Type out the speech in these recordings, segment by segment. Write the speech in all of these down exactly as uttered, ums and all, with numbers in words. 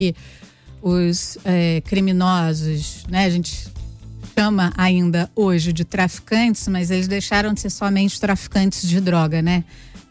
que os é, criminosos, né, a gente chama ainda hoje de traficantes, mas eles deixaram de ser somente traficantes de droga, né?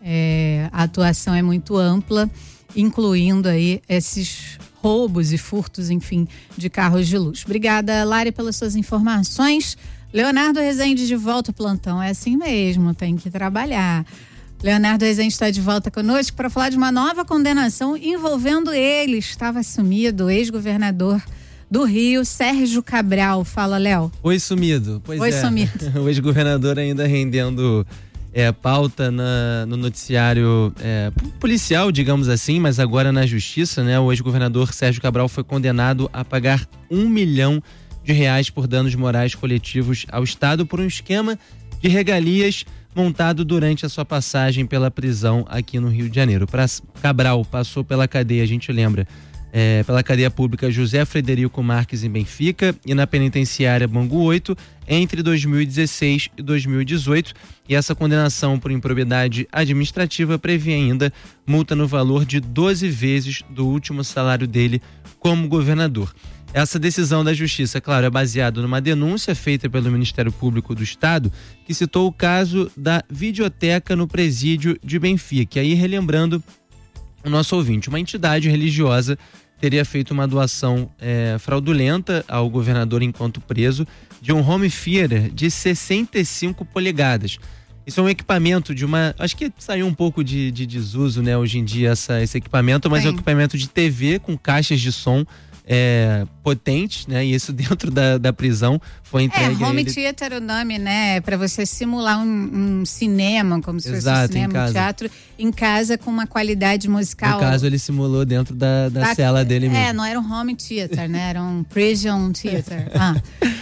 É, a atuação é muito ampla, incluindo aí esses roubos e furtos, enfim, de carros de luxo. Obrigada, Lari, pelas suas informações. Leonardo Rezende de volta ao plantão. É assim mesmo, tem que trabalhar. Leonardo Rezende está de volta conosco para falar de uma nova condenação envolvendo ele. Estava sumido, o ex-governador do Rio, Sérgio Cabral. Fala, Léo. Oi, sumido. Pois Oi, é. sumido. O ex-governador ainda rendendo é, pauta na, no noticiário é, policial, digamos assim, mas agora na justiça, né? O ex-governador Sérgio Cabral foi condenado a pagar um milhão de reais por danos morais coletivos ao Estado por um esquema de regalias montado durante a sua passagem pela prisão aqui no Rio de Janeiro. Pra, Cabral passou pela cadeia, a gente lembra, É, pela cadeia pública José Frederico Marques em Benfica e na penitenciária Bangu oito entre dois mil e dezesseis e dois mil e dezoito, e essa condenação por improbidade administrativa prevê ainda multa no valor de doze vezes do último salário dele como governador. Essa decisão da Justiça, claro, é baseada numa denúncia feita pelo Ministério Público do Estado, que citou o caso da videoteca no presídio de Benfica. E aí, relembrando o nosso ouvinte, uma entidade religiosa teria feito uma doação é, fraudulenta ao governador enquanto preso de um home theater de sessenta e cinco polegadas. Isso é um equipamento de uma... Acho que saiu um pouco de, de desuso, né, hoje em dia, essa, esse equipamento, mas Sim. é um equipamento de T V com caixas de som É, potentes, né? E isso dentro da, da prisão foi entregue. É, home ele... theater é o nome, né? Para você simular um, um cinema, como se fosse um cinema, um teatro, em casa com uma qualidade musical. No caso, ele simulou dentro da, da, da cela dele mesmo. É, não era um home theater, né? Era um prison theater. Ah.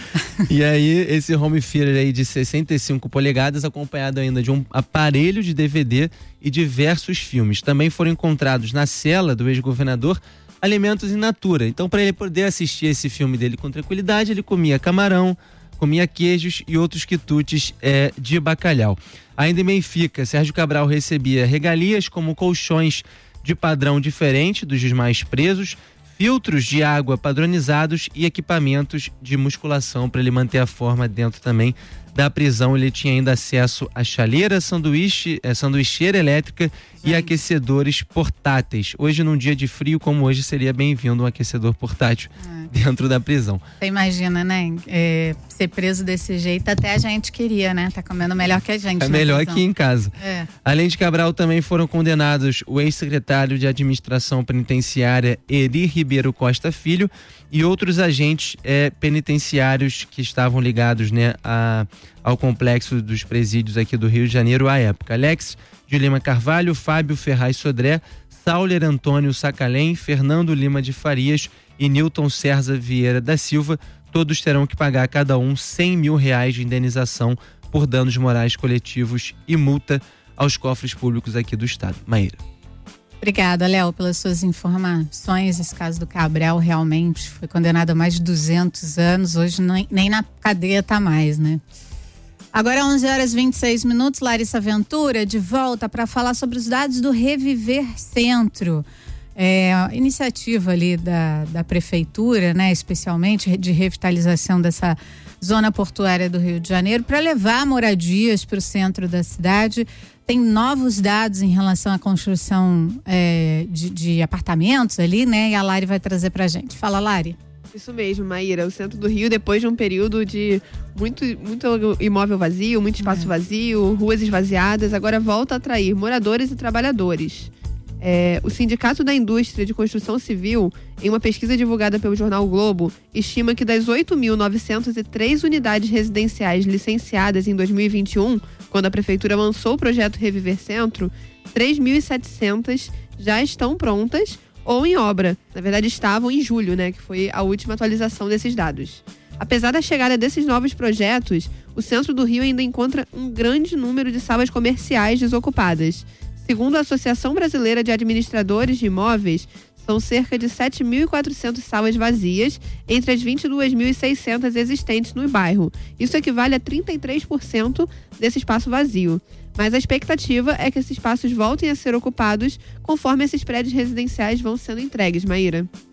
E aí, esse home theater aí de sessenta e cinco polegadas, acompanhado ainda de um aparelho de D V D e diversos filmes. Também foram encontrados na cela do ex-governador alimentos in natura. Então, para ele poder assistir esse filme dele com tranquilidade, ele comia camarão, comia queijos e outros quitutes é, de bacalhau. Ainda em Benfica, Sérgio Cabral recebia regalias como colchões de padrão diferente dos demais presos, filtros de água padronizados e equipamentos de musculação para ele manter a forma dentro também da prisão. Ele tinha ainda acesso a chaleira, sanduíche, é, sanduicheira elétrica e aquecedores portáteis. Hoje, num dia de frio como hoje, seria bem-vindo um aquecedor portátil é. dentro da prisão. Você imagina, né? É, ser preso desse jeito, até a gente queria, né? Tá comendo melhor que a gente. É melhor que em casa. É. Além de Cabral, também foram condenados o ex-secretário de Administração Penitenciária Eri Ribeiro Costa Filho e outros agentes é, penitenciários que estavam ligados, né, a, ao complexo dos presídios aqui do Rio de Janeiro à época. Alex de Lima Carvalho, Fábio Ferraz Sodré, Sauler Antônio Sacalém, Fernando Lima de Farias e Nilton Cerza Vieira da Silva, todos terão que pagar cada um cem mil reais de indenização por danos morais coletivos e multa aos cofres públicos aqui do estado. Maíra. Obrigada, Léo, pelas suas informações. Esse caso do Cabral realmente foi condenado a mais de duzentos anos. Hoje nem, nem na cadeia tá mais, né? Agora onze horas e vinte e seis minutos, Larissa Ventura de volta para falar sobre os dados do Reviver Centro. É, a iniciativa ali da, da prefeitura, né, especialmente de revitalização dessa zona portuária do Rio de Janeiro, para levar moradias para o centro da cidade. Tem novos dados em relação à construção é, de, de apartamentos ali, né? E a Lari vai trazer pra gente. Fala, Lari. Isso mesmo, Maíra. O centro do Rio, depois de um período de muito, muito imóvel vazio, muito espaço é. vazio, ruas esvaziadas, agora volta a atrair moradores e trabalhadores. É, o Sindicato da Indústria de Construção Civil, em uma pesquisa divulgada pelo jornal o Globo, estima que das oito mil novecentas e três unidades residenciais licenciadas em dois mil e vinte e um, quando a prefeitura lançou o projeto Reviver Centro, três mil e setecentas já estão prontas ou em obra. Na verdade, estavam em julho, né, que foi a última atualização desses dados. Apesar da chegada desses novos projetos, o centro do Rio ainda encontra um grande número de salas comerciais desocupadas. Segundo a Associação Brasileira de Administradores de Imóveis, são cerca de sete mil e quatrocentas salas vazias entre as vinte e duas mil e seiscentas existentes no bairro. Isso equivale a trinta e três por cento desse espaço vazio. Mas a expectativa é que esses espaços voltem a ser ocupados conforme esses prédios residenciais vão sendo entregues, Maíra.